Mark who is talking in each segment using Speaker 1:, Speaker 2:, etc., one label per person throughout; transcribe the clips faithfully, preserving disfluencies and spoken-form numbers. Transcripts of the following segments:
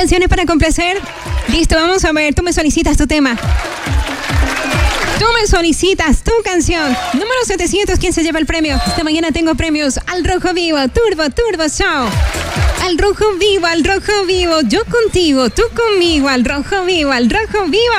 Speaker 1: Canciones para complacer. Listo, vamos a ver. Tú me solicitas tu tema. Tú me solicitas tu canción. Número setecientos, ¿quién se lleva el premio? Esta mañana tengo premios al Rojo Vivo, Turbo, Turbo Show. Al Rojo Vivo, al Rojo Vivo. Yo contigo, tú conmigo. Al Rojo Vivo, al Rojo Vivo.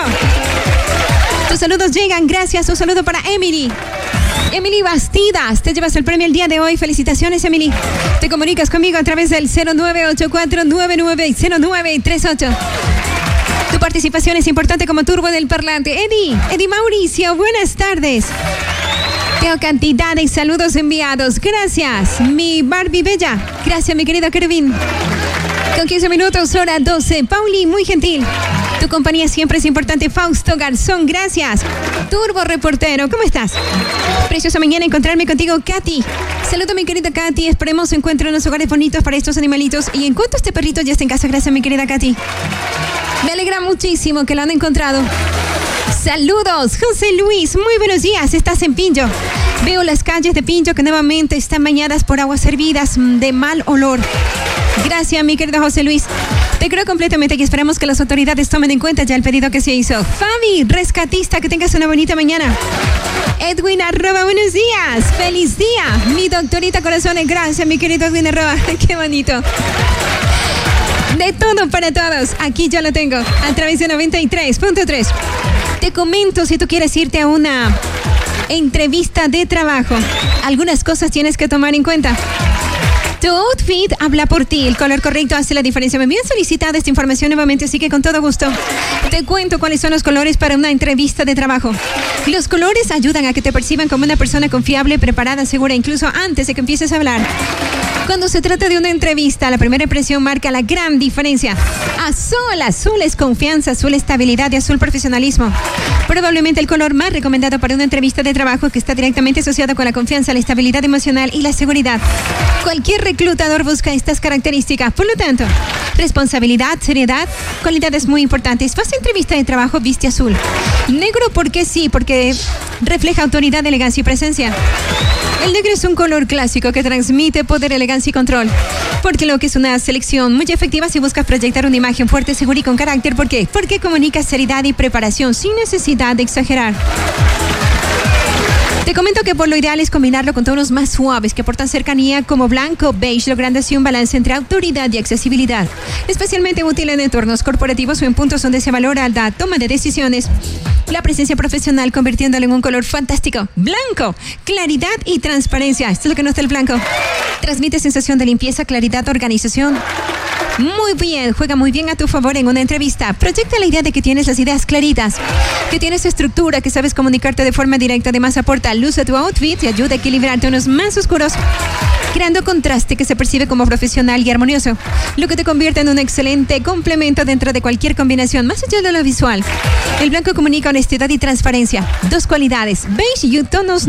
Speaker 1: Tus saludos llegan, gracias. Un saludo para Emily. Emily Bastidas, te llevas el premio el día de hoy. Felicitaciones, Emily. Te comunicas conmigo a través del cero nueve ocho cuatro nueve nueve cero nueve tres ocho. Tu participación es importante como turbo del parlante. Eddie, Eddie Mauricio, buenas tardes. Tengo cantidad de saludos enviados. Gracias, mi Barbie Bella. Gracias, mi querido Kervin. Con quince minutos, hora doce. Pauli, muy gentil. Tu compañía siempre es importante. Fausto Garzón, gracias. Turbo Reportero, ¿cómo estás? Preciosa mañana encontrarme contigo, Katy. Saludo, mi querida Katy. Esperemos se encuentren unos hogares bonitos para estos animalitos. Y en cuanto este perrito ya esté en casa, gracias, mi querida Katy. Me alegra muchísimo que lo han encontrado. Saludos, José Luis. Muy buenos días. Estás en Pincho. Veo las calles de Pincho que nuevamente están bañadas por aguas hervidas de mal olor. Gracias, mi querido José Luis. Te creo completamente y esperamos que las autoridades tomen en cuenta ya el pedido que se hizo. Fabi, rescatista, que tengas una bonita mañana. Edwin Arroba, buenos días. Feliz día. Mi doctorita corazones, gracias, mi querido Edwin Arroba. Qué bonito. De todo para todos. Aquí yo lo tengo. A través de noventa y tres punto tres. Te comento si tú quieres irte a una entrevista de trabajo. Algunas cosas tienes que tomar en cuenta. Tu outfit habla por ti. El color correcto hace la diferencia. Me habían solicitado esta información nuevamente, así que con todo gusto te cuento cuáles son los colores para una entrevista de trabajo. Los colores ayudan a que te perciban como una persona confiable, preparada, segura, incluso antes de que empieces a hablar. Cuando se trata de una entrevista, la primera impresión marca la gran diferencia. Azul, azul es confianza, azul estabilidad y azul profesionalismo. Probablemente el color más recomendado para una entrevista de trabajo que está directamente asociado con la confianza, la estabilidad emocional y la seguridad. Cualquier reclutador busca estas características. Por lo tanto, responsabilidad, seriedad, cualidades muy importantes. Vas a entrevista de trabajo, viste azul. Negro, ¿por qué sí? Porque refleja autoridad, elegancia y presencia. El negro es un color clásico que transmite poder, elegancia y control. Porque lo que es una selección muy efectiva si buscas proyectar una imagen fuerte, segura y con carácter. ¿Por qué? Porque comunica seriedad y preparación sin necesidad de exagerar. Te comento que por lo ideal es combinarlo con tonos más suaves que aportan cercanía como blanco, beige, logrando así un balance entre autoridad y accesibilidad. Especialmente útil en entornos corporativos o en puntos donde se valora la toma de decisiones. La presencia profesional convirtiéndolo en un color fantástico. Blanco, claridad y transparencia. Esto es lo que nos da el blanco. Transmite sensación de limpieza, claridad, organización. Muy bien, juega muy bien a tu favor en una entrevista. Proyecta la idea de que tienes las ideas claritas, que tienes estructura, que sabes comunicarte de forma directa. Además aporta luz a tu outfit y ayuda a equilibrar tonos más oscuros, creando contraste que se percibe como profesional y armonioso, lo que te convierte en un excelente complemento dentro de cualquier combinación, más allá de lo visual. El blanco comunica honestidad y transparencia, dos cualidades, beige y tonos